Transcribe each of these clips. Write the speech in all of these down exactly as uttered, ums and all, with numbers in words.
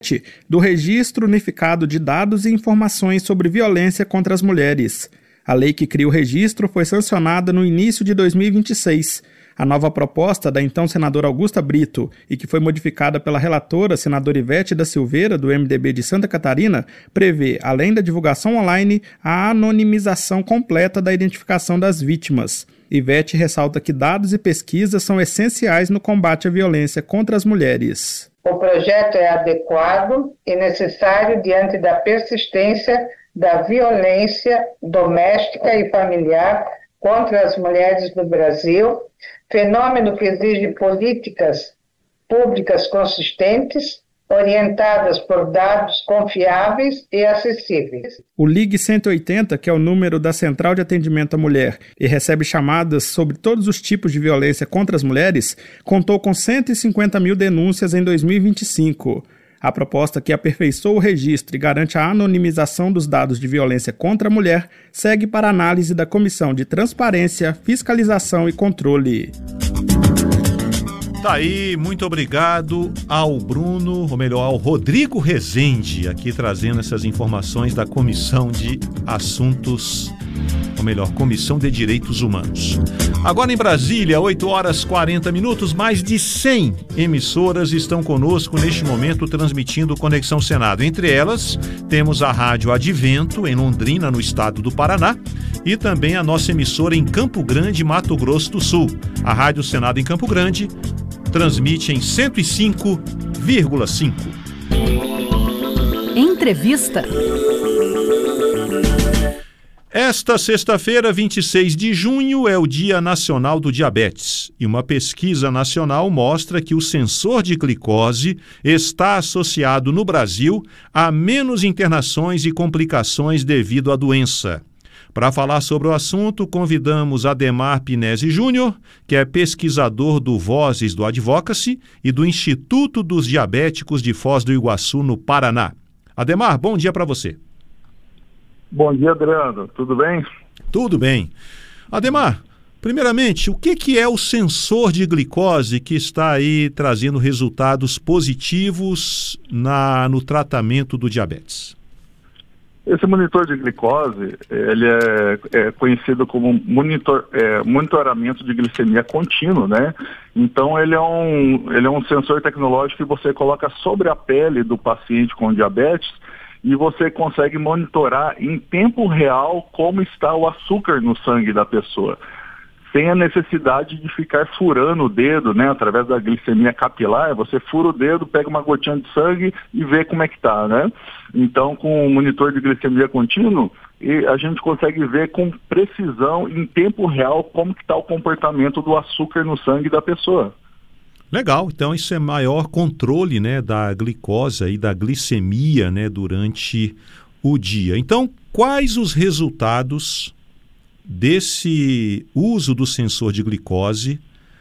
do Registro Unificado de Dados e Informações sobre Violência contra as Mulheres. A lei que cria o registro foi sancionada no início de dois mil e vinte e seis. A nova proposta da então senadora Augusta Brito e que foi modificada pela relatora senadora Ivete da Silveira, do M D B de Santa Catarina, prevê, além da divulgação online, a anonimização completa da identificação das vítimas. Ivete ressalta que dados e pesquisas são essenciais no combate à violência contra as mulheres. O projeto é adequado e necessário diante da persistência da violência doméstica e familiar contra as mulheres do Brasil, fenômeno que exige políticas públicas consistentes, orientadas por dados confiáveis e acessíveis. O Ligue cento e oitenta, que é o número da Central de Atendimento à Mulher e recebe chamadas sobre todos os tipos de violência contra as mulheres, contou com cento e cinquenta mil denúncias em dois mil e vinte e cinco. A proposta que aperfeiçoa o registro e garante a anonimização dos dados de violência contra a mulher segue para análise da Comissão de Transparência, Fiscalização e Controle. Tá aí, muito obrigado ao Bruno, ou melhor, ao Rodrigo Rezende, aqui trazendo essas informações da Comissão de Assuntos, ou melhor, Comissão de Direitos Humanos. Agora em Brasília, oito horas e quarenta minutos, mais de cem emissoras estão conosco neste momento transmitindo Conexão Senado. Entre elas, temos a Rádio Advento, em Londrina, no estado do Paraná, e também a nossa emissora em Campo Grande, Mato Grosso do Sul. A Rádio Senado em Campo Grande transmite em cento e cinco vírgula cinco. Entrevista. Esta sexta-feira, vinte e seis de junho, é o Dia Nacional do Diabetes e uma pesquisa nacional mostra que o sensor de glicose está associado no Brasil a menos internações e complicações devido à doença. Para falar sobre o assunto, convidamos Ademar Pinesi Júnior, que é pesquisador do Vozes do Advocacy e do Instituto dos Diabéticos de Foz do Iguaçu, no Paraná. Ademar, bom dia para você. Bom dia, Adriano. Tudo bem? Tudo bem. Ademar, primeiramente, o que, que é o sensor de glicose que está aí trazendo resultados positivos na, no tratamento do diabetes? Esse monitor de glicose, ele é, é conhecido como monitor, é, monitoramento de glicemia contínuo, né? Então, ele é, um, ele é um sensor tecnológico que você coloca sobre a pele do paciente com diabetes e você consegue monitorar em tempo real como está o açúcar no sangue da pessoa, sem a necessidade de ficar furando o dedo, né? Através da glicemia capilar, você fura o dedo, pega uma gotinha de sangue e vê como é que está, né? Então, com o monitor de glicemia contínuo, a gente consegue ver com precisão, em tempo real, como que está o comportamento do açúcar no sangue da pessoa. Legal, então isso é maior controle, né, da glicose e da glicemia, né, durante o dia. Então, quais os resultados desse uso do sensor de glicose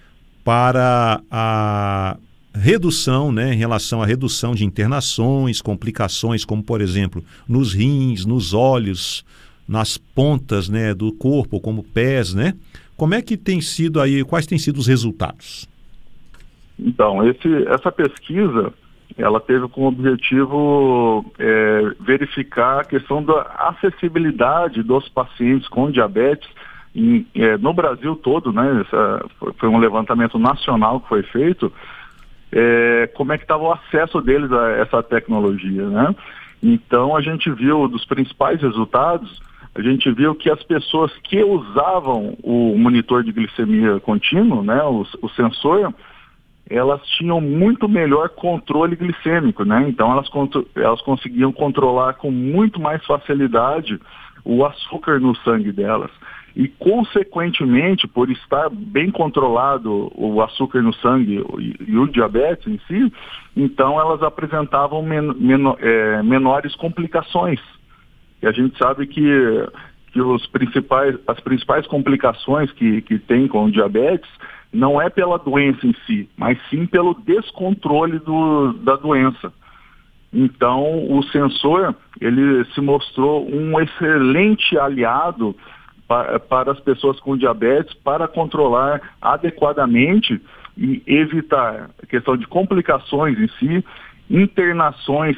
para a redução, né, em relação à redução de internações, complicações, como por exemplo, nos rins, nos olhos, nas pontas, né, do corpo, como pés, né? Como é que tem sido aí, quais têm sido os resultados? Então, esse, essa pesquisa, ela teve como objetivo é, verificar a questão da acessibilidade dos pacientes com diabetes em, é, no Brasil todo, né? Essa, foi um levantamento nacional que foi feito, é, como é que estava o acesso deles a essa tecnologia, né? Então, a gente viu dos principais resultados, a gente viu que as pessoas que usavam o monitor de glicemia contínuo, né, o, o sensor, elas tinham muito melhor controle glicêmico, né? Então elas, elas conseguiam controlar com muito mais facilidade o açúcar no sangue delas. E, consequentemente, por estar bem controlado o açúcar no sangue e, e o diabetes em si, então elas apresentavam men, men, é, menores complicações. E a gente sabe que, que os principais, as principais complicações que, que tem com o diabetes não é pela doença em si, mas sim pelo descontrole do, da doença. Então, o sensor, ele se mostrou um excelente aliado para, para as pessoas com diabetes, para controlar adequadamente e evitar a questão de complicações em si internações